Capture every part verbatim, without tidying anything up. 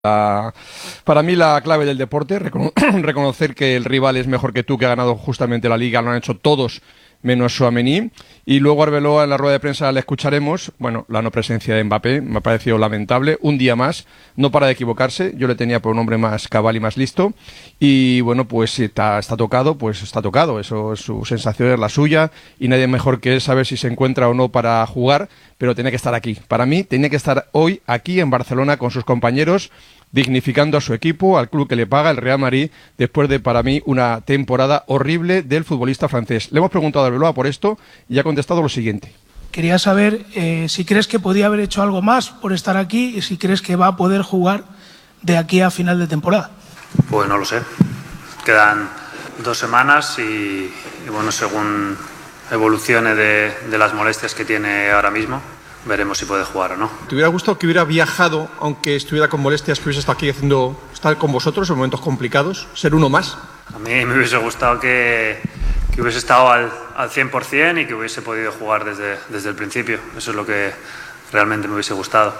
La, para mí la clave del deporte, recono reconocer que el rival es mejor que tú, que ha ganado justamente la Liga, lo han hecho todos menos Tchouaméni, y luego Arbeloa en la rueda de prensa le escucharemos. Bueno, la no presencia de Mbappé me ha parecido lamentable, un día más, no para de equivocarse, yo le tenía por un hombre más cabal y más listo, y bueno, pues si está, está tocado, pues está tocado, eso, su sensación es la suya, y nadie mejor que él sabe si se encuentra o no para jugar, pero tiene que estar aquí, para mí tiene que estar hoy aquí en Barcelona con sus compañeros, dignificando a su equipo, al club que le paga, el Real Madrid, después de, para mí, una temporada horrible del futbolista francés. Le hemos preguntado a Arbeloa por esto y ha contestado lo siguiente. Quería saber eh, si crees que podía haber hecho algo más por estar aquí y si crees que va a poder jugar de aquí a final de temporada. Pues no lo sé. Quedan dos semanas y, y bueno, según evolucione de, de las molestias que tiene ahora mismo, veremos si puede jugar o no. ¿Te hubiera gustado que hubiera viajado, aunque estuviera con molestias, que hubiese estado aquí haciendo, estar con vosotros en momentos complicados? ¿Ser uno más? A mí me hubiese gustado que, que hubiese estado al, al cien por cien y que hubiese podido jugar desde, desde el principio. Eso es lo que realmente me hubiese gustado.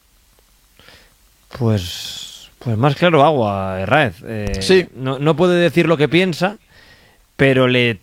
Pues, pues más claro agua, Herráez. Eh, sí. No, no puede decir lo que piensa, pero le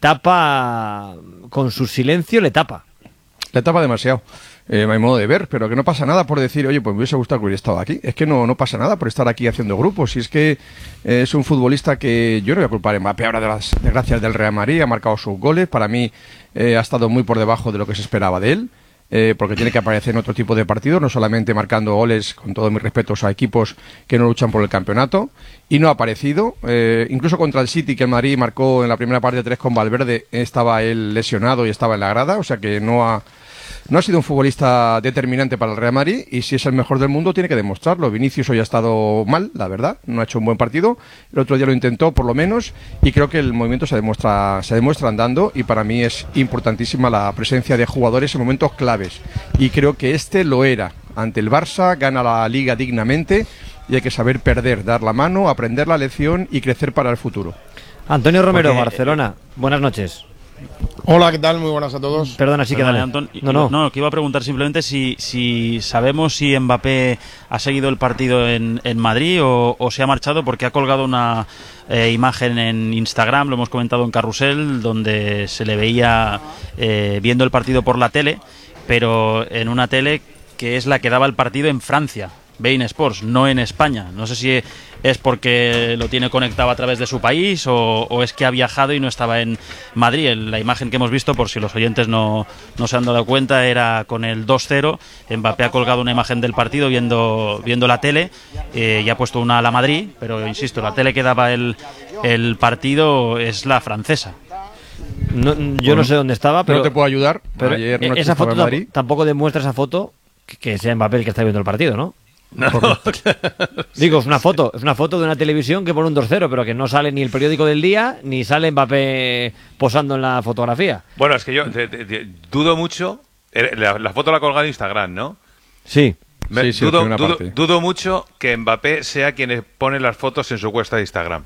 tapa, con su silencio le tapa. Le tapa demasiado. Eh, mi modo de ver, pero que no pasa nada por decir, oye, pues me hubiese gustado que hubiera estado aquí. Es que no, no pasa nada por estar aquí haciendo grupos. Y es que eh, es un futbolista que yo no voy a culpar a Mbappé ahora de las desgracias del Real Madrid, ha marcado sus goles. Para mí eh, ha estado muy por debajo de lo que se esperaba de él, eh, porque tiene que aparecer en otro tipo de partidos, no solamente marcando goles, con todos mis respetos a equipos que no luchan por el campeonato. Y no ha aparecido. Eh, incluso contra el City, que el Madrid marcó en la primera parte de tres con Valverde, estaba él lesionado y estaba en la grada, o sea que no ha... No ha sido un futbolista determinante para el Real Madrid y si es el mejor del mundo tiene que demostrarlo. Vinicius hoy ha estado mal, la verdad, no ha hecho un buen partido. El otro día lo intentó por lo menos y creo que el movimiento se demuestra, se demuestra andando y para mí es importantísima la presencia de jugadores en momentos claves. Y creo que este lo era. Ante el Barça, gana la Liga dignamente y hay que saber perder, dar la mano, aprender la lección y crecer para el futuro. Antonio Romero, Porque, Barcelona, buenas noches. Hola, ¿qué tal? Muy buenas a todos. Perdona, sí que dale. Anton, no, no. no, que iba a preguntar simplemente si, si sabemos si Mbappé ha seguido el partido en, en Madrid o, o se ha marchado, porque ha colgado una eh, imagen en Instagram, lo hemos comentado en Carrusel, donde se le veía eh, viendo el partido por la tele, pero en una tele que es la que daba el partido en Francia, beIN Sports, no en España. No sé si es porque lo tiene conectado a través de su país o, o es que ha viajado y no estaba en Madrid. La imagen que hemos visto, por si los oyentes no, no se han dado cuenta, era con el dos cero. Mbappé ha colgado una imagen del partido viendo, viendo la tele eh, y ha puesto una a la Madrid, pero insisto, la tele que daba el, el partido es la francesa. No, yo bueno, no sé dónde estaba, pero no te puedo ayudar. Pero ayer noche esa foto tamp tampoco demuestra esa foto que, que sea Mbappé el que está viendo el partido, ¿no? No, Digo, es una foto, es una foto de una televisión que pone un dos cero, pero que no sale ni el periódico del día, ni sale Mbappé posando en la fotografía. Bueno, es que yo te, te, te, dudo mucho. La, la foto la ha colgado en Instagram, ¿no? Sí. Me, sí, sí dudo, dudo, dudo mucho que Mbappé sea quien pone las fotos en su cuenta de Instagram.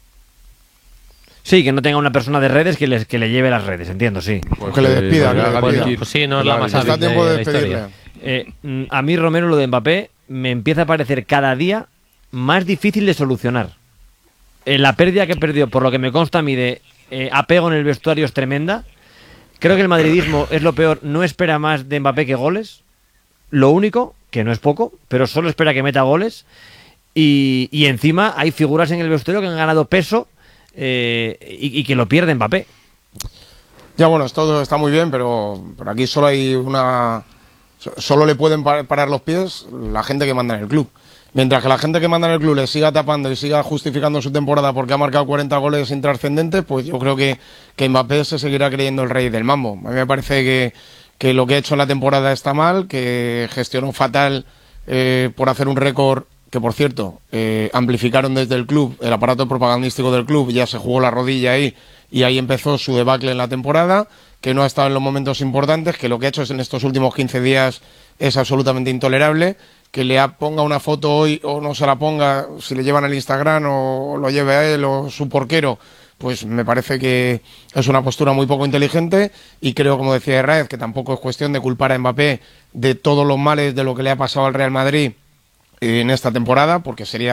Sí, que no tenga una persona de redes que, les, que le lleve las redes, entiendo, sí. Pues que le despida, que le despida. Bueno, pues sí, no es la más hábil Está tiempo de de la historia. Eh, a mí, Romero, lo de Mbappé me empieza a parecer cada día más difícil de solucionar. Eh, la pérdida que perdió, por lo que me consta a mí, de eh, apego en el vestuario es tremenda. Creo que el madridismo es lo peor, no espera más de Mbappé que goles. Lo único, que no es poco, pero solo espera que meta goles. Y, y encima hay figuras en el vestuario que han ganado peso eh, y, y que lo pierde Mbappé. Ya bueno, esto está muy bien, pero por aquí solo hay una... Solo le pueden parar los pies la gente que manda en el club. Mientras que la gente que manda en el club le siga tapando y siga justificando su temporada porque ha marcado cuarenta goles intrascendentes, pues yo creo que, que Mbappé se seguirá creyendo el rey del mambo. A mí me parece que, que lo que ha hecho en la temporada está mal, que gestionó fatal eh, por hacer un récord que, por cierto, eh, amplificaron desde el club, el aparato propagandístico del club, ya se jugó la rodilla ahí y ahí empezó su debacle en la temporada, que no ha estado en los momentos importantes, que lo que ha hecho en estos últimos quince días es absolutamente intolerable, que le ponga una foto hoy o no se la ponga, si le llevan al Instagram o lo lleve a él o su porquero, pues me parece que es una postura muy poco inteligente y creo, como decía Herráez, que tampoco es cuestión de culpar a Mbappé de todos los males de lo que le ha pasado al Real Madrid en esta temporada, porque sería